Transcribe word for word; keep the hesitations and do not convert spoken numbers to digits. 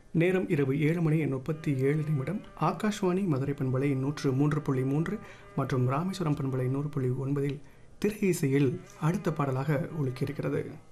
நேரம் இரவு ஏழு மணி முப்பத்தி ஏழு நிமிடம். ஆகாஷ்வாணி மதுரை பண்பலை நூற்று மூன்று புள்ளி மூன்று மற்றும் ராமேஸ்வரம் பண்பலை நூறு புள்ளி ஒன்பதில் திரை இசையில் அடுத்த பாடலாக ஒலிக்கிருக்கிறது.